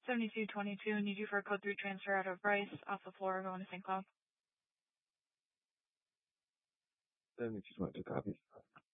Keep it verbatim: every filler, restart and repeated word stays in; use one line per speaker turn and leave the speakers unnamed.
seventy-two twenty-two, need you for a code three transfer out of Bryce, off the floor, going to Saint Cloud.
seventy-two twenty-two, copy.